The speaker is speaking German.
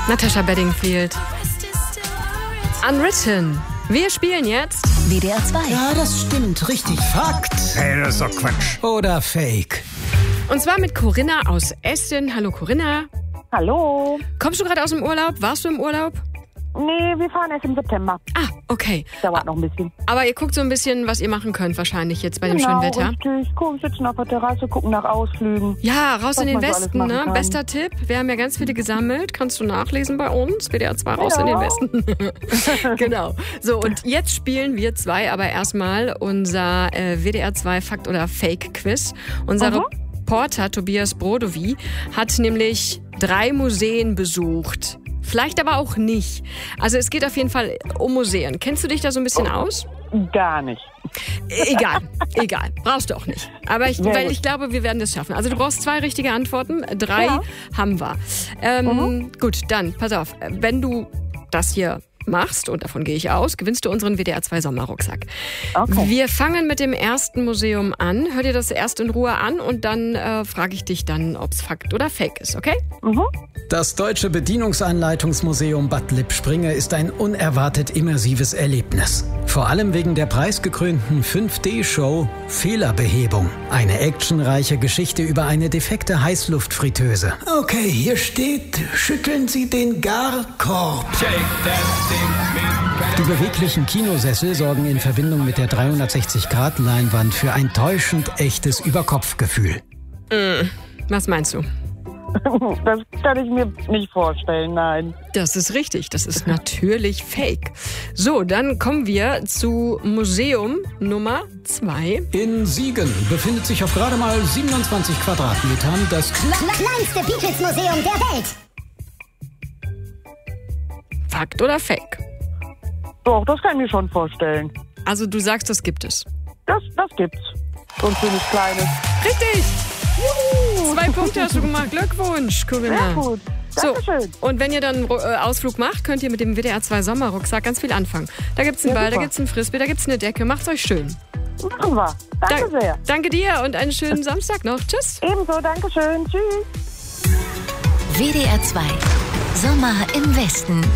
Natasha Bedingfield. Unwritten. Wir spielen jetzt WDR 2. Ja, das stimmt. Richtig. Fakt. Hey, das ist doch Quatsch. Oder Fake. und zwar mit Corinna aus Essen. Hallo Corinna. Hallo. Kommst du gerade aus dem Urlaub? Warst du im Urlaub? Nee, wir fahren erst im September. Ah, okay. Dauert noch ein bisschen. Aber ihr guckt so ein bisschen, was ihr machen könnt wahrscheinlich jetzt bei dem schönen Wetter. Richtig. Sitzen auf der Terrasse, gucken nach Ausflügen. Ja, raus in den man so alles Westen, machen ne? kann. Bester Tipp. Wir haben ja ganz viele gesammelt. Kannst du nachlesen bei uns. WDR 2 raus in den Westen. Genau. So, und jetzt spielen wir zwei aber erstmal unser WDR 2 Fakt oder Fake Quiz. Unser Reporter Tobias Brodowy hat nämlich 3 Museen besucht. Vielleicht aber auch nicht. Also es geht auf jeden Fall um Museen. Kennst du dich da so ein bisschen aus? Gar nicht. Egal. Brauchst du auch nicht. Aber ich glaube, wir werden das schaffen. Also du brauchst 2 richtige Antworten. 3 haben wir. Gut, dann, pass auf. Wenn du das hier machst, und davon gehe ich aus, gewinnst du unseren WDR 2 Sommerrucksack. Okay. Wir fangen mit dem ersten Museum an. Hör dir das erst in Ruhe an und dann frage ich dich dann, ob es Fakt oder Fake ist, okay? Das Deutsche Bedienungsanleitungsmuseum Bad Lippspringe ist ein unerwartet immersives Erlebnis. Vor allem wegen der preisgekrönten 5D-Show Fehlerbehebung. Eine actionreiche Geschichte über eine defekte Heißluftfritteuse. Okay, hier steht, schütteln Sie den Garkorb. Die beweglichen Kinosessel sorgen in Verbindung mit der 360-Grad-Leinwand für ein täuschend echtes Überkopfgefühl. Was meinst du? Das kann ich mir nicht vorstellen, nein. Das ist richtig, das ist natürlich Fake. So, dann kommen wir zu Museum Nummer 2. In Siegen befindet sich auf gerade mal 27 Quadratmetern das Kleinste Beatles-Museum der Welt. Fakt oder Fake? Doch, das kann ich mir schon vorstellen. Also du sagst, das gibt es. Das gibt's. So ein schönes kleines. Richtig! 2 Punkte hast du gemacht. Glückwunsch, Corinna. Sehr gut. So, Dankeschön. und wenn ihr dann Ausflug macht, könnt ihr mit dem WDR 2 Sommerrucksack ganz viel anfangen. Da gibt's einen Ball, da super. gibt's einen Frisbee, da gibt's eine Decke. Macht's euch schön. Machen wir. Danke sehr. Danke dir und einen schönen Samstag noch. Tschüss. Ebenso, Dankeschön. Tschüss. WDR 2. Sommer im Westen.